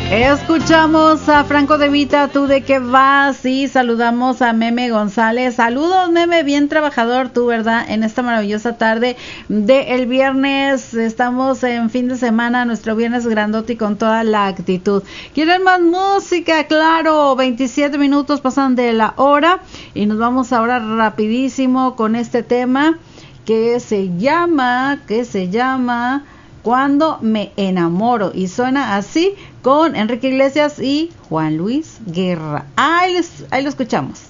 Escuchamos a Franco De Vita, ¿tú de qué vas? Y saludamos a Meme González. Saludos, Meme, bien trabajador tú, ¿verdad? En esta maravillosa tarde de el viernes. Estamos en fin de semana, nuestro viernes grandote y con toda la actitud. ¿Quieren más música? Claro, 27 minutos pasan de la hora y nos vamos ahora rapidísimo con este tema que se llama Cuando me enamoro, y suena así con Enrique Iglesias y Juan Luis Guerra. Ahí lo escuchamos.